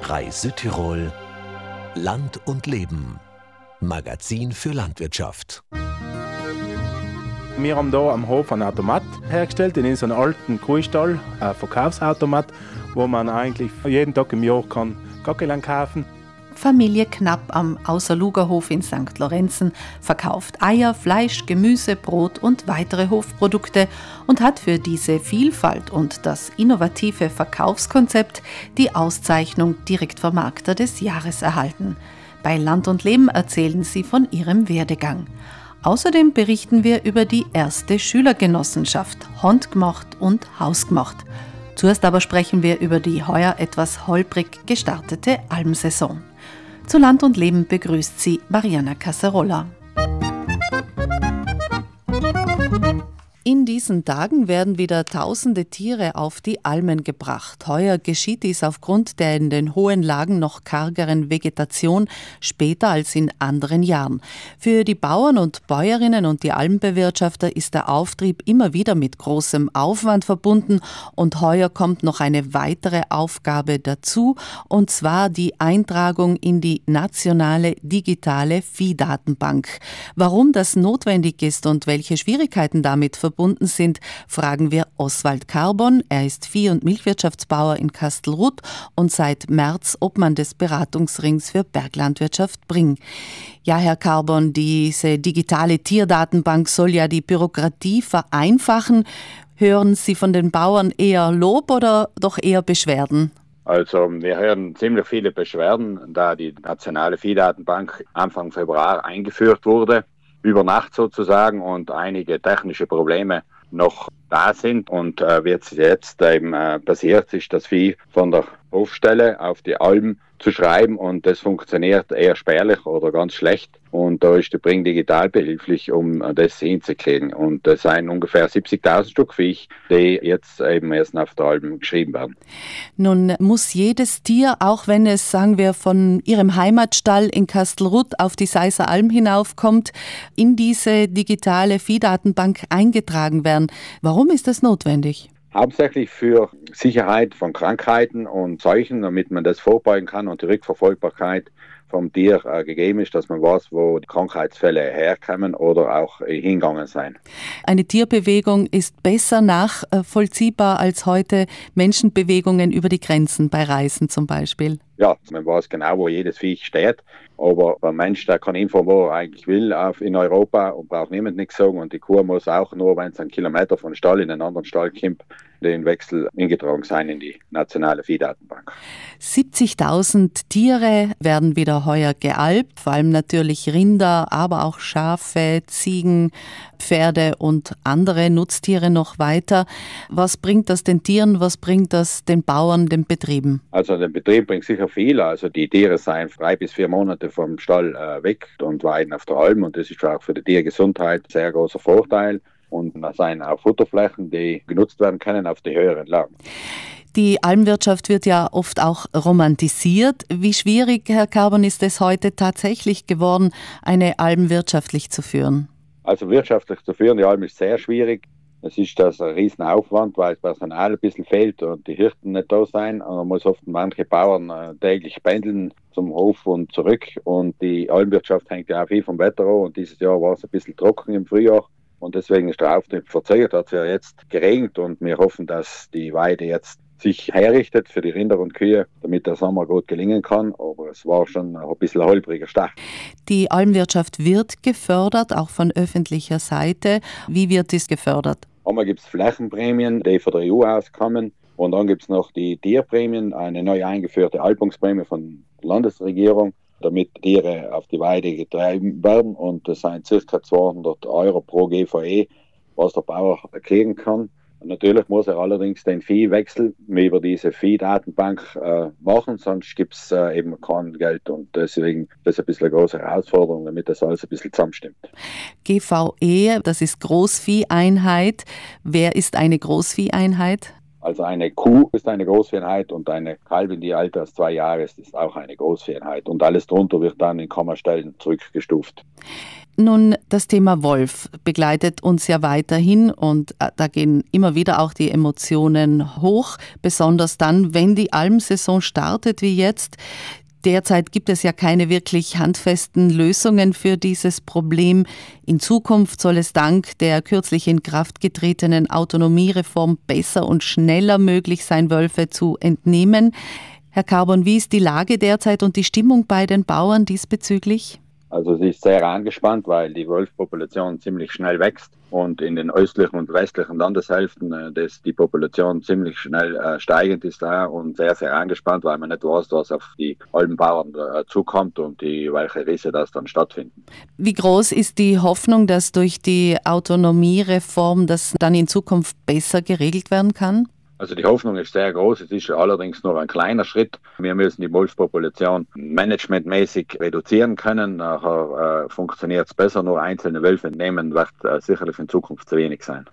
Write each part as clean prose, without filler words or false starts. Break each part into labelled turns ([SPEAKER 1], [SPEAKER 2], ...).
[SPEAKER 1] Reis Südtirol, Land und Leben. Magazin für Landwirtschaft.
[SPEAKER 2] Wir haben hier am Hof einen Automat hergestellt, in so einem alten Kuhstall, ein Verkaufsautomat, wo man eigentlich jeden Tag im Jahr kann Gockeln kaufen.
[SPEAKER 3] Familie Knapp am Außerlugerhof in St. Lorenzen verkauft Eier, Fleisch, Gemüse, Brot und weitere Hofprodukte und hat für diese Vielfalt und das innovative Verkaufskonzept die Auszeichnung Direktvermarkter des Jahres erhalten. Bei Land und Leben erzählen sie von ihrem Werdegang. Außerdem berichten wir über die erste Schülergenossenschaft, handgemacht und hausgemacht. Zuerst aber sprechen wir über die heuer etwas holprig gestartete Almsaison. Zu Land und Leben begrüßt sie Mariana Casarola. In diesen Tagen werden wieder tausende Tiere auf die Almen gebracht. Heuer geschieht dies aufgrund der in den hohen Lagen noch kargeren Vegetation später als in anderen Jahren. Für die Bauern und Bäuerinnen und die Almbewirtschafter ist der Auftrieb immer wieder mit großem Aufwand verbunden und heuer kommt noch eine weitere Aufgabe dazu, und zwar die Eintragung in die nationale digitale Viehdatenbank. Warum das notwendig ist und welche Schwierigkeiten damit verbunden sind, fragen wir Oswald Carbon. Er ist Vieh- und Milchwirtschaftsbauer in Kastelruth und seit März Obmann des Beratungsrings für Berglandwirtschaft Bring. Ja, Herr Carbon, diese digitale Tierdatenbank soll ja die Bürokratie vereinfachen. Hören Sie von den Bauern eher Lob oder doch eher Beschwerden?
[SPEAKER 4] Also wir hören ziemlich viele Beschwerden, da die nationale Viehdatenbank Anfang Februar eingeführt wurde, über Nacht sozusagen, und einige technische Probleme noch da sind. Und wird jetzt eben passiert ist, das Vieh von der Hofstelle auf die Alm zu schreiben, und das funktioniert eher spärlich oder ganz schlecht. Und da ist der Bring digital behilflich, um das hinzukriegen. Und das sind ungefähr 70.000 Stück Viech, die jetzt eben erst auf der Alm geschrieben werden.
[SPEAKER 3] Nun muss jedes Tier, auch wenn es, sagen wir, von ihrem Heimatstall in Kastelruth auf die Seiser Alm hinaufkommt, in diese digitale Viehdatenbank eingetragen werden. Warum ist das notwendig?
[SPEAKER 4] Hauptsächlich für Sicherheit von Krankheiten und Seuchen, damit man das vorbeugen kann und die Rückverfolgbarkeit vom Tier gegeben ist, dass man weiß, wo die Krankheitsfälle herkommen oder auch hingegangen sein.
[SPEAKER 3] Eine Tierbewegung ist besser nachvollziehbar als heute Menschenbewegungen über die Grenzen bei Reisen zum Beispiel.
[SPEAKER 4] Ja, man weiß genau, wo jedes Viech steht, aber der Mensch, der kann info, wo er eigentlich will, in Europa, und braucht niemand nichts sagen. Und die Kuh muss auch nur, wenn es einen Kilometer vom Stall in einen anderen Stall kommt, den Wechsel eingetragen sein in die nationale Viehdatenbank. 70.000
[SPEAKER 3] Tiere werden wieder heuer gealbt, vor allem natürlich Rinder, aber auch Schafe, Ziegen, Pferde und andere Nutztiere noch weiter. Was bringt das den Tieren, was bringt das den Bauern, den Betrieben?
[SPEAKER 4] Also den Betrieb bringt sicher viel. Also die Tiere seien 3 bis 4 Monate vom Stall weg und weiden auf der Alm, und das ist auch für die Tiergesundheit ein sehr großer Vorteil. Und da seien auch Futterflächen, die genutzt werden können auf die höheren Lagen.
[SPEAKER 3] Die Almwirtschaft wird ja oft auch romantisiert. Wie schwierig, Herr Carbon, ist es heute tatsächlich geworden, eine Alm wirtschaftlich zu führen?
[SPEAKER 4] Also wirtschaftlich zu führen, die Alm ist sehr schwierig. Es ist das ein Riesenaufwand, weil das Personal ein bisschen fehlt und die Hirten nicht da sein. Und man muss oft manche Bauern täglich pendeln zum Hof und zurück. Und die Almwirtschaft hängt ja auch viel vom Wetter an. Und dieses Jahr war es ein bisschen trocken im Frühjahr. Und deswegen ist der Auftrieb verzögert, hat es ja jetzt geregnet. Und wir hoffen, dass die Weide jetzt sich herrichtet für die Rinder und Kühe, damit der Sommer gut gelingen kann. Aber es war schon ein bisschen ein holpriger Start.
[SPEAKER 3] Die Almwirtschaft wird gefördert, auch von öffentlicher Seite. Wie wird dies gefördert?
[SPEAKER 4] Einmal gibt es Flächenprämien, die von der EU auskommen. Und dann gibt es noch die Tierprämien, eine neu eingeführte Alpungsprämie von der Landesregierung, damit Tiere auf die Weide getrieben werden. Und das sind ca. 200 Euro pro GVE, was der Bauer kriegen kann. Und natürlich muss er allerdings den Viehwechsel über diese Viehdatenbank machen, sonst gibt es eben kein Geld. Und deswegen ist das ein bisschen eine große Herausforderung, damit das alles ein bisschen zusammenstimmt.
[SPEAKER 3] GVE, das ist Großvieheinheit. Wer ist eine Großvieheinheit?
[SPEAKER 4] Also eine Kuh ist eine Großvieheinheit und eine Kalbin, die älter als 2 Jahre ist, ist auch eine Großvieheinheit. Und alles drunter wird dann in Kommastellen zurückgestuft.
[SPEAKER 3] Nun, das Thema Wolf begleitet uns ja weiterhin und da gehen immer wieder auch die Emotionen hoch, besonders dann, wenn die Almsaison startet wie jetzt. Derzeit gibt es ja keine wirklich handfesten Lösungen für dieses Problem. In Zukunft soll es dank der kürzlich in Kraft getretenen Autonomiereform besser und schneller möglich sein, Wölfe zu entnehmen. Herr Carbon, wie ist die Lage derzeit und die Stimmung bei den Bauern diesbezüglich?
[SPEAKER 4] Also sie ist sehr angespannt, weil die Wolfspopulation ziemlich schnell wächst und in den östlichen und westlichen Landeshälften die Population ziemlich schnell steigend ist da und sehr, sehr angespannt, weil man nicht weiß, was auf die Almbauern zukommt und welche Risse das dann stattfinden.
[SPEAKER 3] Wie groß ist die Hoffnung, dass durch die Autonomiereform das dann in Zukunft besser geregelt werden kann?
[SPEAKER 4] Also die Hoffnung ist sehr groß, es ist allerdings nur ein kleiner Schritt. Wir müssen die Wolfspopulation managementmäßig reduzieren können. Nachher funktioniert es besser, nur einzelne Wölfe entnehmen wird sicherlich in Zukunft zu wenig sein.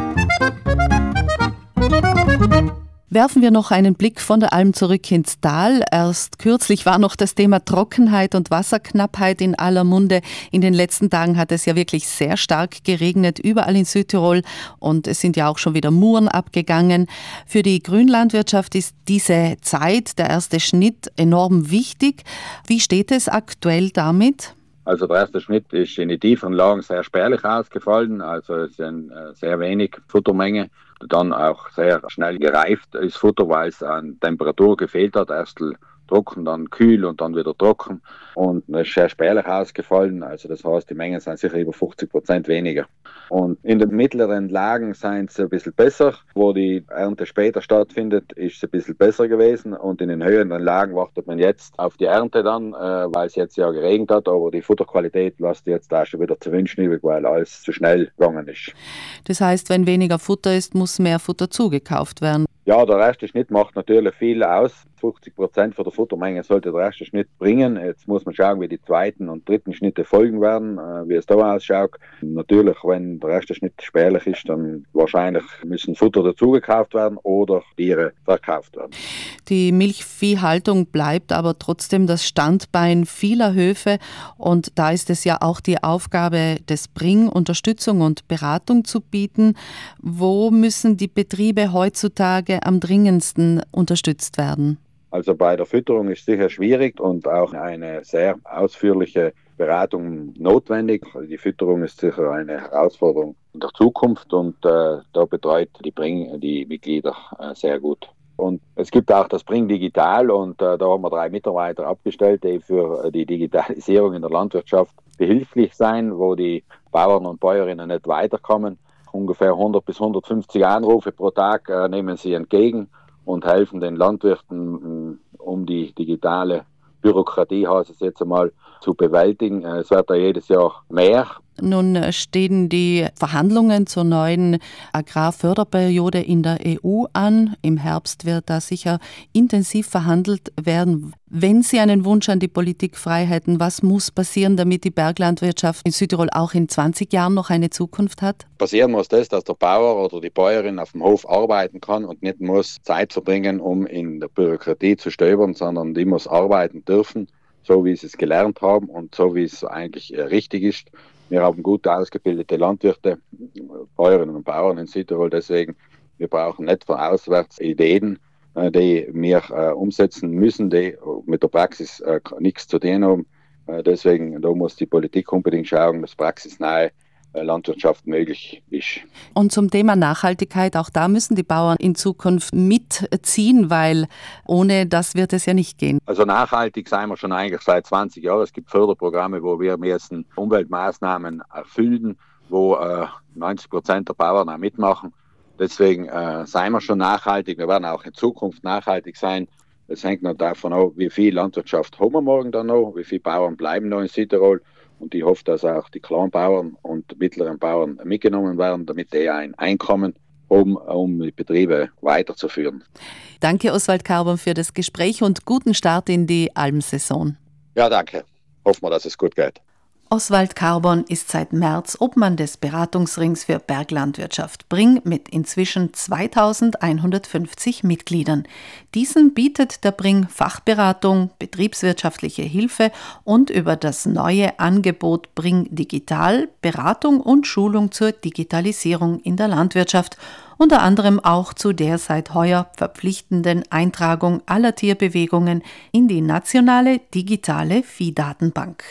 [SPEAKER 3] Werfen wir noch einen Blick von der Alm zurück ins Tal. Erst kürzlich war noch das Thema Trockenheit und Wasserknappheit in aller Munde. In den letzten Tagen hat es ja wirklich sehr stark geregnet, überall in Südtirol. Und es sind ja auch schon wieder Muren abgegangen. Für die Grünlandwirtschaft ist diese Zeit, der erste Schnitt, enorm wichtig. Wie steht es aktuell damit?
[SPEAKER 4] Also der erste Schnitt ist in die tieferen Lagen sehr spärlich ausgefallen, also es sind sehr wenig Futtermenge. Dann auch sehr schnell gereift ist Futter, weil es an Temperatur gefehlt hat. Erst trocken, dann kühl und dann wieder trocken. Und es ist sehr spärlich ausgefallen. Also das heißt, die Mengen sind sicher über 50% weniger. Und in den mittleren Lagen sind es ein bisschen besser. Wo die Ernte später stattfindet, ist es ein bisschen besser gewesen. Und in den höheren Lagen wartet man jetzt auf die Ernte dann, weil es jetzt ja geregnet hat. Aber die Futterqualität lässt jetzt auch schon wieder zu wünschen übrig, weil alles zu schnell gegangen ist.
[SPEAKER 3] Das heißt, wenn weniger Futter ist, muss mehr Futter zugekauft werden.
[SPEAKER 4] Ja, der erste Schnitt macht natürlich viel aus. 50% von der Futtermenge sollte der erste Schnitt bringen. Jetzt muss man schauen, wie die zweiten und dritten Schnitte folgen werden, wie es da ausschaut. Natürlich, wenn der erste Schnitt spärlich ist, dann wahrscheinlich müssen Futter dazugekauft werden oder Tiere verkauft werden.
[SPEAKER 3] Die Milchviehhaltung bleibt aber trotzdem das Standbein vieler Höfe und da ist es ja auch die Aufgabe des Bring, Unterstützung und Beratung zu bieten. Wo müssen die Betriebe heutzutage am dringendsten unterstützt werden?
[SPEAKER 4] Also bei der Fütterung ist sicher schwierig und auch eine sehr ausführliche Beratung notwendig. Die Fütterung ist sicher eine Herausforderung in der Zukunft und da betreut die Bring die Mitglieder sehr gut. Und es gibt auch das Bring Digital und da haben wir 3 Mitarbeiter abgestellt, die für die Digitalisierung in der Landwirtschaft behilflich sein, wo die Bauern und Bäuerinnen nicht weiterkommen. Ungefähr 100 bis 150 Anrufe pro Tag nehmen sie entgegen und helfen den Landwirten, um die digitale Bürokratie, heißt es jetzt einmal, zu bewältigen. Es wird da jedes Jahr mehr.
[SPEAKER 3] Nun stehen die Verhandlungen zur neuen Agrarförderperiode in der EU an. Im Herbst wird da sicher intensiv verhandelt werden. Wenn Sie einen Wunsch an die Politik frei hätten, was muss passieren, damit die Berglandwirtschaft in Südtirol auch in 20 Jahren noch eine Zukunft hat?
[SPEAKER 4] Passieren muss das, dass der Bauer oder die Bäuerin auf dem Hof arbeiten kann und nicht muss Zeit verbringen, um in der Bürokratie zu stöbern, sondern die muss arbeiten dürfen, so wie sie es gelernt haben und so wie es eigentlich richtig ist. Wir haben gut ausgebildete Landwirte, Bäuerinnen und Bauern in Südtirol, deswegen wir brauchen nicht von auswärts Ideen, die wir umsetzen müssen, die mit der Praxis nichts zu tun haben. Deswegen da muss die Politik unbedingt schauen, dass praxisnahe Landwirtschaft möglich ist.
[SPEAKER 3] Und zum Thema Nachhaltigkeit, auch da müssen die Bauern in Zukunft mitziehen, weil ohne das wird es ja nicht gehen.
[SPEAKER 4] Also nachhaltig sind wir schon eigentlich seit 20 Jahren. Es gibt Förderprogramme, wo wir müssen Umweltmaßnahmen erfüllen, wo 90% der Bauern auch mitmachen. Deswegen sind wir schon nachhaltig. Wir werden auch in Zukunft nachhaltig sein. Es hängt noch davon ab, wie viel Landwirtschaft haben wir morgen dann noch, wie viele Bauern bleiben noch in Südtirol. Und ich hoffe, dass auch die Kleinbauern und mittleren Bauern mitgenommen werden, damit die ein Einkommen haben, um die Betriebe weiterzuführen.
[SPEAKER 3] Danke, Oswald Carbon, für das Gespräch und guten Start in die Almsaison.
[SPEAKER 4] Ja, danke. Hoffen wir, dass es gut geht.
[SPEAKER 3] Oswald Carbon ist seit März Obmann des Beratungsrings für Berglandwirtschaft Bring mit inzwischen 2150 Mitgliedern. Diesen bietet der Bring Fachberatung, betriebswirtschaftliche Hilfe und über das neue Angebot Bring Digital Beratung und Schulung zur Digitalisierung in der Landwirtschaft, unter anderem auch zu der seit heuer verpflichtenden Eintragung aller Tierbewegungen in die nationale digitale Viehdatenbank.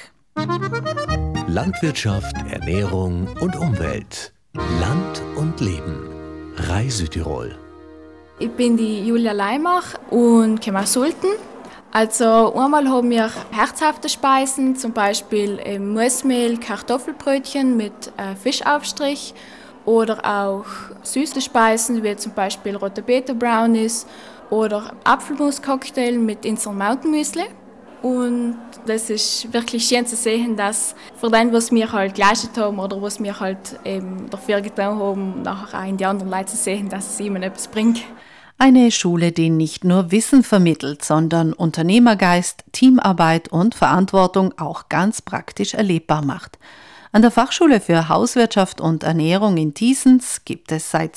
[SPEAKER 1] Landwirtschaft, Ernährung und Umwelt. Land und Leben. Rai Südtirol.
[SPEAKER 5] Ich bin die Julia Leimach und komme aus Sulten. Also einmal haben wir herzhafte Speisen, zum Beispiel Muesmehl, Kartoffelbrötchen mit Fischaufstrich oder auch süße Speisen wie zum Beispiel rote Beete Brownies oder Apfelmus-Cocktail mit Insel Mountain Müsli. Und das ist wirklich schön zu sehen, dass für den, was wir halt geleistet haben oder was wir halt dafür getan haben, nachher auch in die anderen Leute zu sehen, dass es ihnen etwas bringt.
[SPEAKER 3] Eine Schule, die nicht nur Wissen vermittelt, sondern Unternehmergeist, Teamarbeit und Verantwortung auch ganz praktisch erlebbar macht. An der Fachschule für Hauswirtschaft und Ernährung in Thiesens gibt es seit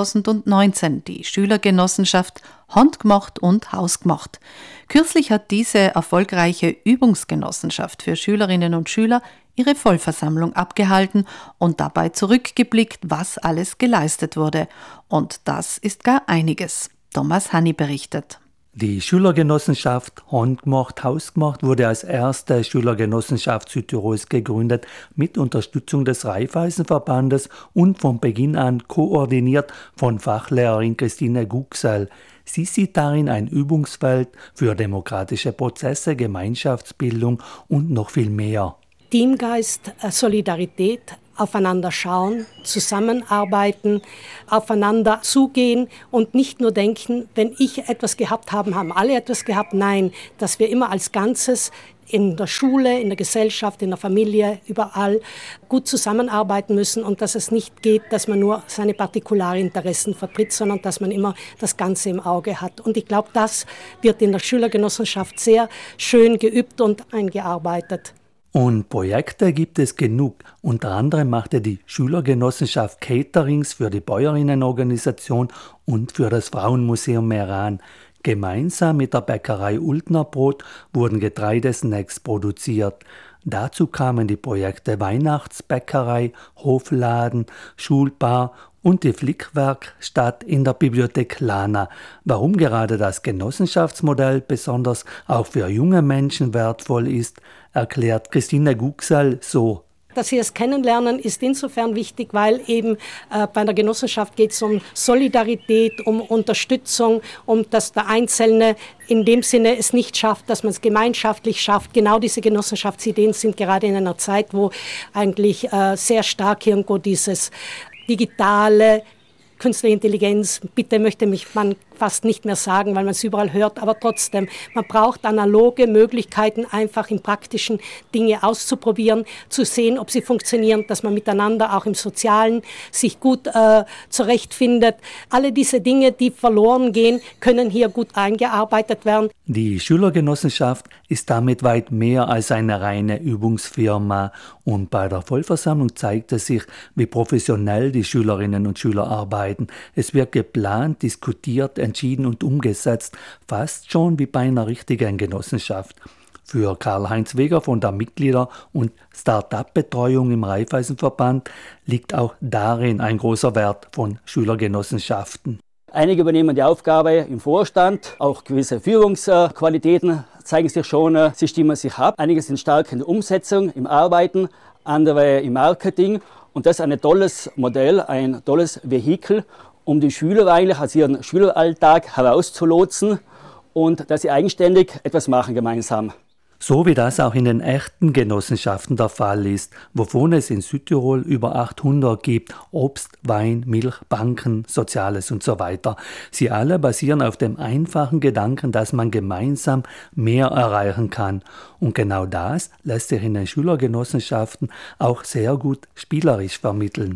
[SPEAKER 3] 2019 die Schülergenossenschaft Handgemacht und Hausgemacht. Kürzlich hat diese erfolgreiche Übungsgenossenschaft für Schülerinnen und Schüler ihre Vollversammlung abgehalten und dabei zurückgeblickt, was alles geleistet wurde. Und das ist gar einiges. Thomas Hanni berichtet.
[SPEAKER 6] Die Schülergenossenschaft Handgemacht, Hausgemacht wurde als erste Schülergenossenschaft Südtirols gegründet, mit Unterstützung des Raiffeisenverbandes und von Beginn an koordiniert von Fachlehrerin Christine Guxel. Sie sieht darin ein Übungsfeld für demokratische Prozesse, Gemeinschaftsbildung und noch viel mehr.
[SPEAKER 7] Teamgeist, Solidarität, aufeinander schauen, zusammenarbeiten, aufeinander zugehen und nicht nur denken, wenn ich etwas gehabt habe, haben alle etwas gehabt. Nein, dass wir immer als Ganzes in der Schule, in der Gesellschaft, in der Familie, überall gut zusammenarbeiten müssen und dass es nicht geht, dass man nur seine Partikularinteressen vertritt, sondern dass man immer das Ganze im Auge hat. Und ich glaube, das wird in der Schülergenossenschaft sehr schön geübt und eingearbeitet.
[SPEAKER 6] Und Projekte gibt es genug. Unter anderem machte die Schülergenossenschaft Caterings für die Bäuerinnenorganisation und für das Frauenmuseum Meran. Gemeinsam mit der Bäckerei Ultnerbrot wurden Getreidesnacks produziert. Dazu kamen die Projekte Weihnachtsbäckerei, Hofladen, Schulbar und die Flickwerkstatt in der Bibliothek Lana. Warum gerade das Genossenschaftsmodell besonders auch für junge Menschen wertvoll ist, erklärt Christine Guxel so.
[SPEAKER 7] Dass sie es kennenlernen, ist insofern wichtig, weil eben bei der Genossenschaft geht es um Solidarität, um Unterstützung, um dass der Einzelne in dem Sinne es nicht schafft, dass man es gemeinschaftlich schafft. Genau diese Genossenschaftsideen sind gerade in einer Zeit, wo eigentlich sehr stark irgendwo dieses digitale, künstliche Intelligenz, bitte möchte mich man fast nicht mehr sagen, weil man es überall hört, aber trotzdem, man braucht analoge Möglichkeiten, einfach im Praktischen Dinge auszuprobieren, zu sehen, ob sie funktionieren, dass man miteinander auch im Sozialen sich gut zurechtfindet. Alle diese Dinge, die verloren gehen, können hier gut eingearbeitet werden.
[SPEAKER 6] Die Schülergenossenschaft ist damit weit mehr als eine reine Übungsfirma und bei der Vollversammlung zeigte sich, wie professionell die Schülerinnen und Schüler arbeiten. Es wird geplant, diskutiert, entschieden und umgesetzt, fast schon wie bei einer richtigen Genossenschaft. Für Karl-Heinz Weger von der Mitglieder- und Start-up-Betreuung im Raiffeisenverband liegt auch darin ein großer Wert von Schülergenossenschaften.
[SPEAKER 8] Einige übernehmen die Aufgabe im Vorstand, auch gewisse Führungsqualitäten zeigen sich schon, sie stimmen sich ab. Einige sind stark in der Umsetzung, im Arbeiten, andere im Marketing und das ist ein tolles Modell, ein tolles Vehikel, um die Schüler eigentlich aus ihrem Schüleralltag herauszulotsen und dass sie eigenständig etwas machen gemeinsam.
[SPEAKER 6] So wie das auch in den echten Genossenschaften der Fall ist, wovon es in Südtirol über 800 gibt, Obst, Wein, Milch, Banken, Soziales und so weiter. Sie alle basieren auf dem einfachen Gedanken, dass man gemeinsam mehr erreichen kann. Und genau das lässt sich in den Schülergenossenschaften auch sehr gut spielerisch vermitteln.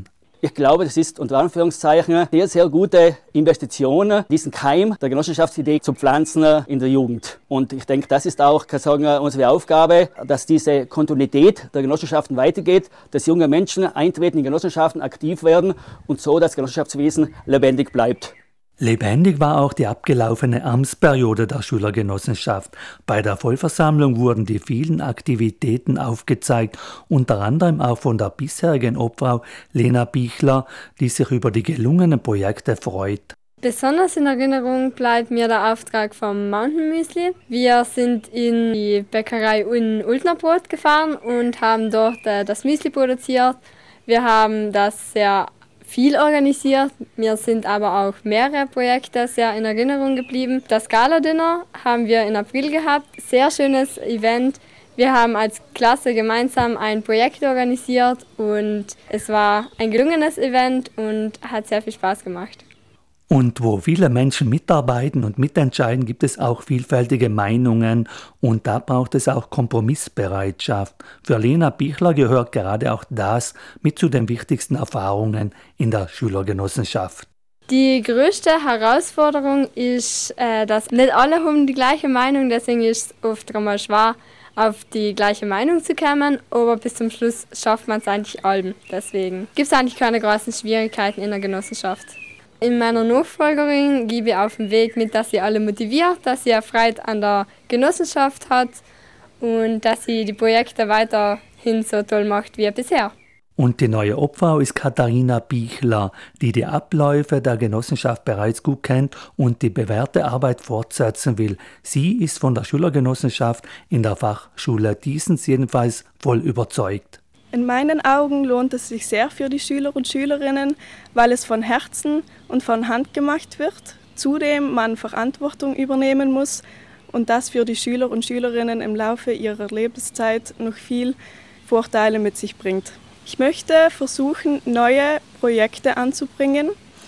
[SPEAKER 8] Ich glaube, das ist unter Anführungszeichen sehr, sehr gute Investition, diesen Keim der Genossenschaftsidee zu pflanzen in der Jugend. Und ich denke, das ist auch, kann sagen, unsere Aufgabe, dass diese Kontinuität der Genossenschaften weitergeht, dass junge Menschen eintreten in Genossenschaften, aktiv werden und so das Genossenschaftswesen lebendig bleibt.
[SPEAKER 6] Lebendig war auch die abgelaufene Amtsperiode der Schülergenossenschaft. Bei der Vollversammlung wurden die vielen Aktivitäten aufgezeigt, unter anderem auch von der bisherigen Obfrau Lena Bichler, die sich über die gelungenen Projekte freut.
[SPEAKER 9] Besonders in Erinnerung bleibt mir der Auftrag vom Mountain Müsli. Wir sind in die Bäckerei in Ultnerbrot gefahren und haben dort das Müsli produziert. Wir haben das sehr viel organisiert. Mir sind aber auch mehrere Projekte sehr in Erinnerung geblieben. Das Gala-Dinner haben wir im April gehabt. Sehr schönes Event. Wir haben als Klasse gemeinsam ein Projekt organisiert und es war ein gelungenes Event und hat sehr viel Spaß gemacht.
[SPEAKER 6] Und wo viele Menschen mitarbeiten und mitentscheiden, gibt es auch vielfältige Meinungen und da braucht es auch Kompromissbereitschaft. Für Lena Bichler gehört gerade auch das mit zu den wichtigsten Erfahrungen in der Schülergenossenschaft.
[SPEAKER 9] Die größte Herausforderung ist, dass nicht alle haben die gleiche Meinung, deswegen ist es oft einmal schwer, auf die gleiche Meinung zu kommen, aber bis zum Schluss schafft man es eigentlich allen. Deswegen gibt es eigentlich keine großen Schwierigkeiten in der Genossenschaft. In meiner Nachfolgerin gebe ich auf den Weg mit, dass sie alle motiviert, dass sie Freude an der Genossenschaft hat und dass sie die Projekte weiterhin so toll macht wie bisher.
[SPEAKER 6] Und die neue Obfrau ist Katharina Bichler, die die Abläufe der Genossenschaft bereits gut kennt und die bewährte Arbeit fortsetzen will. Sie ist von der Schülergenossenschaft in der Fachschule Diesens jedenfalls voll überzeugt.
[SPEAKER 10] In meinen Augen lohnt es sich sehr für die Schüler und Schülerinnen, weil es von Herzen und von Hand gemacht wird. Zudem man Verantwortung übernehmen muss und das für die Schüler und Schülerinnen im Laufe ihrer Lebenszeit noch viel Vorteile mit sich bringt. Ich möchte versuchen, neue Projekte anzubringen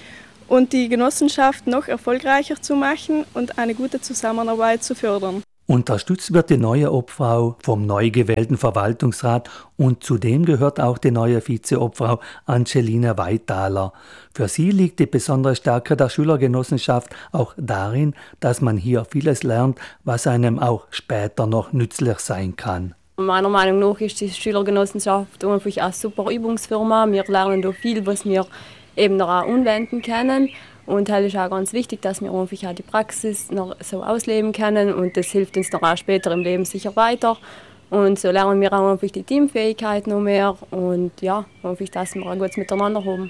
[SPEAKER 10] und die Genossenschaft noch erfolgreicher zu machen und eine gute Zusammenarbeit zu fördern.
[SPEAKER 6] Unterstützt wird die neue Obfrau vom neu gewählten Verwaltungsrat und zudem gehört auch die neue Vizeobfrau Angelina Weithaler. Für sie liegt die besondere Stärke der Schülergenossenschaft auch darin, dass man hier vieles lernt, was einem auch später noch nützlich sein kann.
[SPEAKER 11] Meiner Meinung nach ist die Schülergenossenschaft einfach eine super Übungsfirma. Wir lernen da viel, was wir eben noch auch anwenden können. Und es ist auch ganz wichtig, dass wir einfach auch die Praxis noch so ausleben können und das hilft uns noch auch später im Leben sicher weiter. Und so lernen wir auch einfach die Teamfähigkeit noch mehr und ja, einfach, dass wir ein gutes Miteinander haben.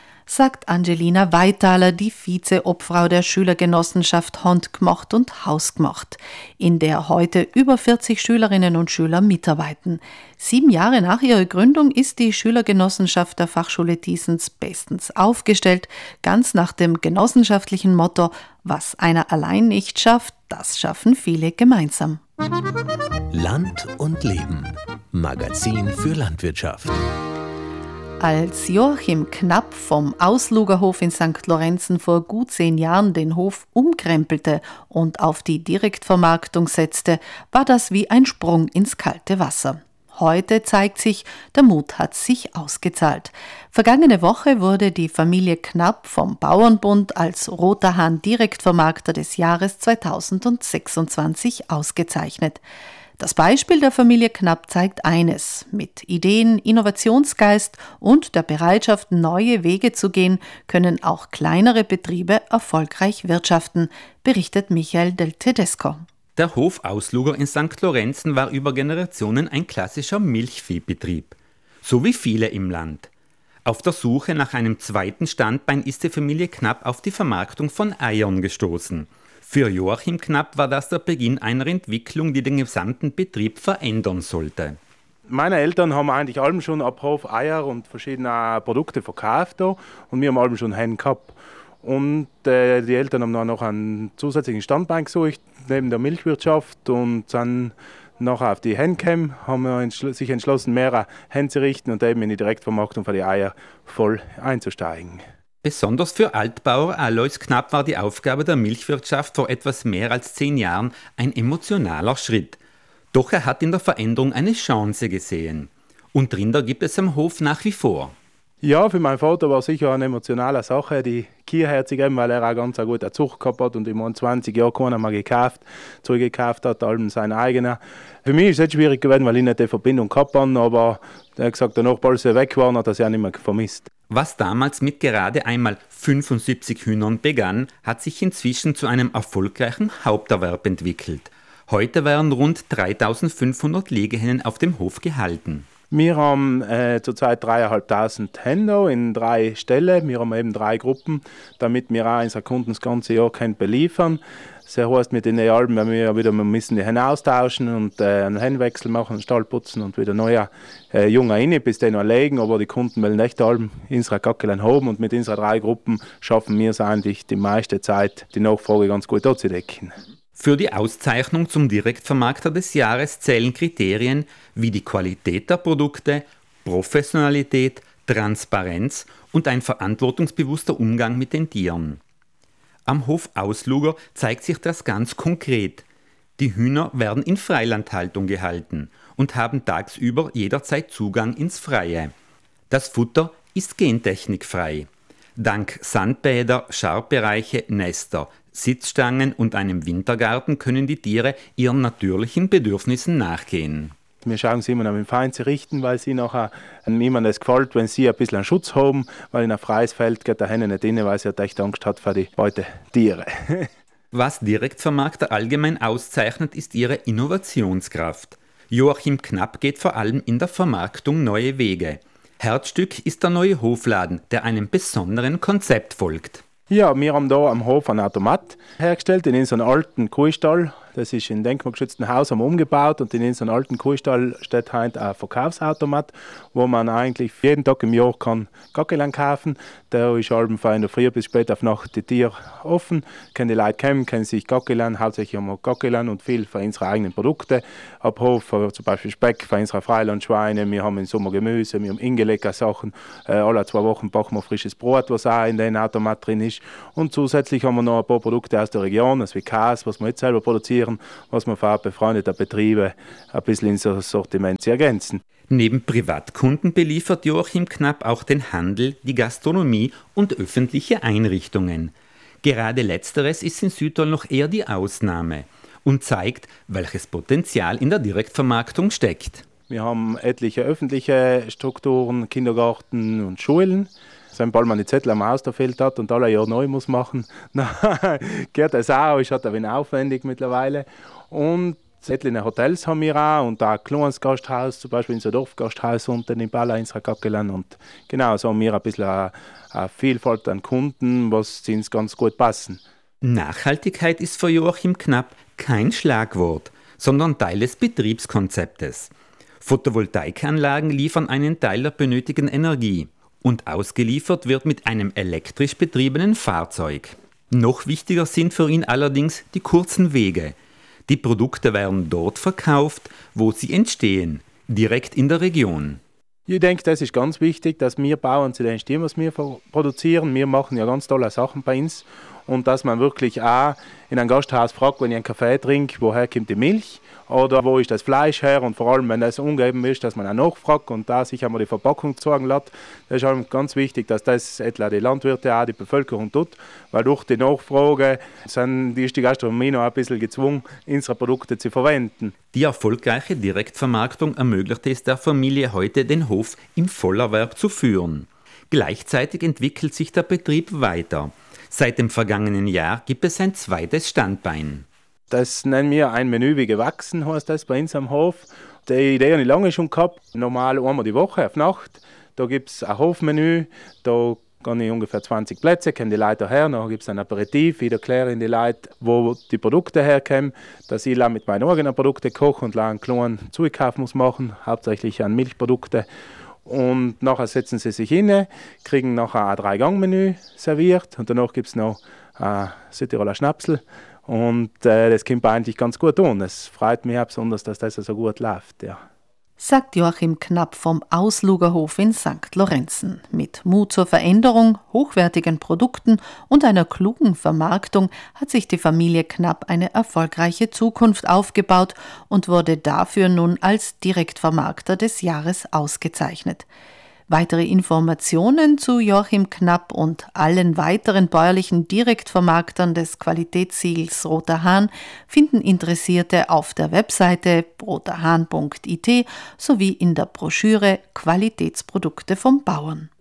[SPEAKER 3] Sagt Angelina Weithaler, die Vize-Obfrau der Schülergenossenschaft Handgemacht und Hausgemacht, in der heute über 40 Schülerinnen und Schüler mitarbeiten. 7 Jahre nach ihrer Gründung ist die Schülergenossenschaft der Fachschule Diesens bestens aufgestellt, ganz nach dem genossenschaftlichen Motto: Was einer allein nicht schafft, das schaffen viele gemeinsam.
[SPEAKER 1] Land und Leben. Magazin für Landwirtschaft.
[SPEAKER 3] Als Joachim Knapp vom Auslugerhof in St. Lorenzen vor gut 10 Jahren den Hof umkrempelte und auf die Direktvermarktung setzte, war das wie ein Sprung ins kalte Wasser. Heute zeigt sich, der Mut hat sich ausgezahlt. Vergangene Woche wurde die Familie Knapp vom Bauernbund als Roter Hahn Direktvermarkter des Jahres 2026 ausgezeichnet. Das Beispiel der Familie Knapp zeigt eines: Mit Ideen, Innovationsgeist und der Bereitschaft, neue Wege zu gehen, können auch kleinere Betriebe erfolgreich wirtschaften, berichtet Michael Del Tedesco.
[SPEAKER 12] Der Hof Ausluger in St. Lorenzen war über Generationen ein klassischer Milchviehbetrieb. So wie viele im Land. Auf der Suche nach einem zweiten Standbein ist die Familie Knapp auf die Vermarktung von Eiern gestoßen. Für Joachim Knapp war das der Beginn einer Entwicklung, die den gesamten Betrieb verändern sollte.
[SPEAKER 2] Meine Eltern haben eigentlich allem schon ab Hof Eier und verschiedene Produkte verkauft da, und wir haben allem schon Hennen gehabt. Und die Eltern haben dann noch einen zusätzlichen Standbein gesucht neben der Milchwirtschaft und dann nachher auf die Hennen gekommen, haben wir sich entschlossen, mehrere Hennen zu richten und eben in die Direktvermarktung für die Eier voll einzusteigen.
[SPEAKER 12] Besonders für Altbauer Alois Knapp war die Aufgabe der Milchwirtschaft vor etwas mehr als 10 Jahren ein emotionaler Schritt. Doch er hat in der Veränderung eine Chance gesehen. Und Rinder gibt es am Hof nach wie vor.
[SPEAKER 2] Ja, für meinen Vater war sicher eine emotionale Sache, die Kierherzig, weil er auch ganz eine gute Zucht gehabt hat und in 20 Jahren keiner mal zugekauft hat, allem sein eigener. Für mich ist es jetzt schwierig gewesen, weil ich nicht die Verbindung gehabt habe, aber er hat gesagt, danach, bald sie weg waren, hat er sie auch nicht mehr vermisst.
[SPEAKER 12] Was damals mit gerade einmal 75 Hühnern begann, hat sich inzwischen zu einem erfolgreichen Haupterwerb entwickelt. Heute werden rund 3.500 Legehennen auf dem Hof gehalten.
[SPEAKER 2] Wir haben zurzeit 3.500 Hände in 3 Stellen. Wir haben eben 3 Gruppen, damit wir auch unsere Kunden das ganze Jahr beliefern können. Das heißt, mit den Alben, wir müssen die Hennen austauschen und einen Hennenwechsel machen, einen Stall putzen und wieder neue Junge rein, bis die noch legen. Aber die Kunden wollen echt Alben unsere Gackelein haben und mit unseren 3 Gruppen schaffen wir es eigentlich die meiste Zeit, die Nachfrage ganz gut abzudecken.
[SPEAKER 12] Für die Auszeichnung zum Direktvermarkter des Jahres zählen Kriterien wie die Qualität der Produkte, Professionalität, Transparenz und ein verantwortungsbewusster Umgang mit den Tieren. Am Hof Ausluger zeigt sich das ganz konkret. Die Hühner werden in Freilandhaltung gehalten und haben tagsüber jederzeit Zugang ins Freie. Das Futter ist gentechnikfrei. Dank Sandbäder, Scharbereiche, Nester, Sitzstangen und einem Wintergarten können die Tiere ihren natürlichen Bedürfnissen nachgehen.
[SPEAKER 2] Wir schauen sie immer noch mit dem Feinsten richten, weil sie nachher niemandem es gefällt, wenn sie ein bisschen einen Schutz haben, weil in ein freies Feld geht der Henne nicht rein, weil sie halt echt Angst hat vor die Beutetiere.
[SPEAKER 12] Was Direktvermarkter allgemein auszeichnet, ist ihre Innovationskraft. Joachim Knapp geht vor allem in der Vermarktung neue Wege. Herzstück ist der neue Hofladen, der einem besonderen Konzept folgt.
[SPEAKER 2] Ja, wir haben hier am Hof einen Automat hergestellt, in so einem alten Kuhstall. Das ist in denkmalgeschützten Haus umgebaut und in so einem alten Kuhstall steht heute ein Verkaufsautomat, wo man eigentlich jeden Tag im Jahr Gackelein kaufen kann. Der ist von der Früh bis spät auf Nacht die Tiere offen. Können die Leute kommen, können sich Gackelein, hauptsächlich haben wir Gackelein und viel von unseren eigenen Produkten abhof, zum Beispiel Speck von unseren Freilandschweine. Wir haben im Sommer Gemüse, wir haben ingelegte Sachen. Alle 2 Wochen backen wir frisches Brot, was auch in den Automat drin ist. Und zusätzlich haben wir noch ein paar Produkte aus der Region, also wie Käse, was wir jetzt selber produzieren, was wir für befreundete Betriebe ein bisschen in so Sortiment zu ergänzen.
[SPEAKER 12] Neben Privatkunden beliefert Joachim Knapp auch den Handel, die Gastronomie und öffentliche Einrichtungen. Gerade letzteres ist in Südtirol noch eher die Ausnahme und zeigt, welches Potenzial in der Direktvermarktung steckt.
[SPEAKER 2] Wir haben etliche öffentliche Strukturen, Kindergarten und Schulen. Sobald man die Zettel am Haus fehlt hat und alle Jahr neu muss machen, geht das auch, ist halt ein wenig aufwendig mittlerweile. Und etliche Hotels haben wir auch und auch ein kleines Gasthaus, zum Beispiel in so Dorfgasthaus unten in Balla, in Gackelein. Und genau, so haben wir ein bisschen eine Vielfalt an Kunden, was uns ganz gut passen.
[SPEAKER 12] Nachhaltigkeit ist für Joachim Knapp kein Schlagwort, sondern Teil des Betriebskonzeptes. Photovoltaikanlagen liefern einen Teil der benötigten Energie. Und ausgeliefert wird mit einem elektrisch betriebenen Fahrzeug. Noch wichtiger sind für ihn allerdings die kurzen Wege. Die Produkte werden dort verkauft, wo sie entstehen, direkt in der Region.
[SPEAKER 2] Ich denke, das ist ganz wichtig, dass wir Bauern zu den stehen, was wir produzieren. Wir machen ja ganz tolle Sachen bei uns. Und dass man wirklich auch in einem Gasthaus fragt, wenn ich einen Kaffee trinke, woher kommt die Milch oder wo ist das Fleisch her. Und vor allem, wenn das ungeben ist, dass man auch nachfragt und da sich einmal die Verpackung zeigen lässt. Das ist ganz wichtig, dass das etwa die Landwirte auch die Bevölkerung tut, weil durch die Nachfrage ist die Gastronomie noch ein bisschen gezwungen, unsere Produkte zu verwenden.
[SPEAKER 12] Die erfolgreiche Direktvermarktung ermöglichte es der Familie heute, den Hof im Vollerwerb zu führen. Gleichzeitig entwickelt sich der Betrieb weiter. Seit dem vergangenen Jahr gibt es ein zweites Standbein.
[SPEAKER 2] Das nennen wir ein Menü wie gewachsen, heißt das bei uns am Hof. Die Idee habe ich lange schon gehabt, normal einmal die Woche auf Nacht. Da gibt es ein Hofmenü, da gehe ich ungefähr 20 Plätze, kommen die Leute her, dann gibt es ein Aperitif, wieder kläre ich die Leute, wo die Produkte herkommen, dass ich mit meinen eigenen Produkten koche und einen kleinen Zukauf muss machen, hauptsächlich an Milchprodukte. Und nachher setzen sie sich hin, kriegen nachher ein 3-Gang-Menü serviert und danach gibt es noch ein Südtiroler Schnapsel. Und das kommt eigentlich ganz gut an. Es freut mich auch besonders, dass das so gut läuft. Ja.
[SPEAKER 3] Sagt Joachim Knapp vom Auslugerhof in St. Lorenzen. Mit Mut zur Veränderung, hochwertigen Produkten und einer klugen Vermarktung hat sich die Familie Knapp eine erfolgreiche Zukunft aufgebaut und wurde dafür nun als Direktvermarkter des Jahres ausgezeichnet. Weitere Informationen zu Joachim Knapp und allen weiteren bäuerlichen Direktvermarktern des Qualitätssiegels Roter Hahn finden Interessierte auf der Webseite roterhahn.it sowie in der Broschüre Qualitätsprodukte vom Bauern.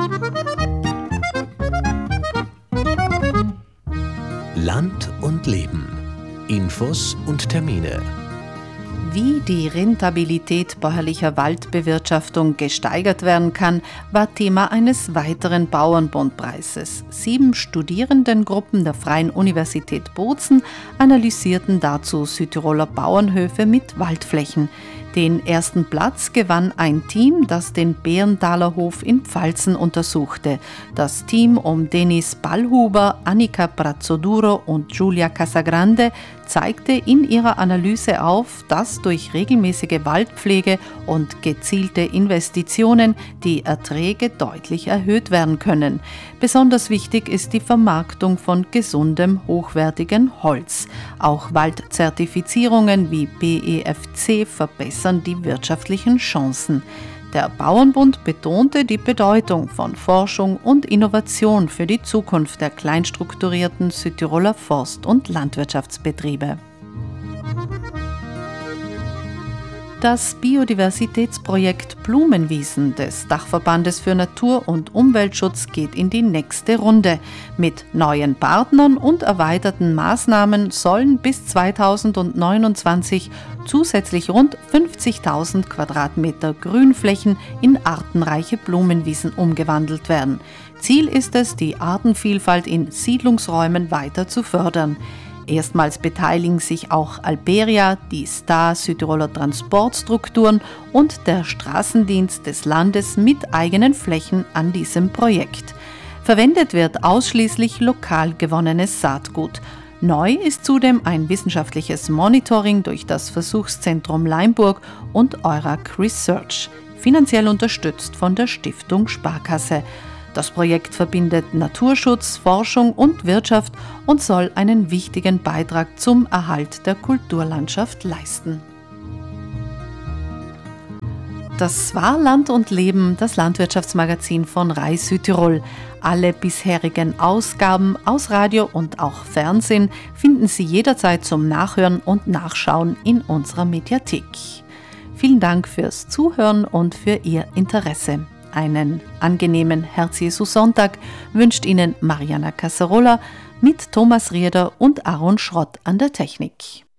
[SPEAKER 1] Land und Leben. Infos und Termine.
[SPEAKER 3] Wie die Rentabilität bäuerlicher Waldbewirtschaftung gesteigert werden kann, war Thema eines weiteren Bauernbundpreises. 7 Studierendengruppen der Freien Universität Bozen analysierten dazu Südtiroler Bauernhöfe mit Waldflächen. Den ersten Platz gewann ein Team, das den Bärenthaler Hof in Pfalzen untersuchte. Das Team um Denis Ballhuber, Annika Brazzoduro und Giulia Casagrande zeigte in ihrer Analyse auf, dass durch regelmäßige Waldpflege und gezielte Investitionen die Erträge deutlich erhöht werden können. Besonders wichtig ist die Vermarktung von gesundem, hochwertigem Holz. Auch Waldzertifizierungen wie BEFC verbessern die wirtschaftlichen Chancen. Der Bauernbund betonte die Bedeutung von Forschung und Innovation für die Zukunft der kleinstrukturierten Südtiroler Forst- und Landwirtschaftsbetriebe. Das Biodiversitätsprojekt Blumenwiesen des Dachverbandes für Natur- und Umweltschutz geht in die nächste Runde. Mit neuen Partnern und erweiterten Maßnahmen sollen bis 2029 zusätzlich rund 50.000 Quadratmeter Grünflächen in artenreiche Blumenwiesen umgewandelt werden. Ziel ist es, die Artenvielfalt in Siedlungsräumen weiter zu fördern. Erstmals beteiligen sich auch Alberia, die Star Südtiroler Transportstrukturen und der Straßendienst des Landes mit eigenen Flächen an diesem Projekt. Verwendet wird ausschließlich lokal gewonnenes Saatgut. Neu ist zudem ein wissenschaftliches Monitoring durch das Versuchszentrum Leimburg und Eurac Research, finanziell unterstützt von der Stiftung Sparkasse. Das Projekt verbindet Naturschutz, Forschung und Wirtschaft und soll einen wichtigen Beitrag zum Erhalt der Kulturlandschaft leisten. Das war Land und Leben, das Landwirtschaftsmagazin von RAI Südtirol. Alle bisherigen Ausgaben aus Radio und auch Fernsehen finden Sie jederzeit zum Nachhören und Nachschauen in unserer Mediathek. Vielen Dank fürs Zuhören und für Ihr Interesse. Einen angenehmen Herz-Jesu-Sonntag wünscht Ihnen Mariana Casarola mit Thomas Rieder und Aaron Schrott an der Technik.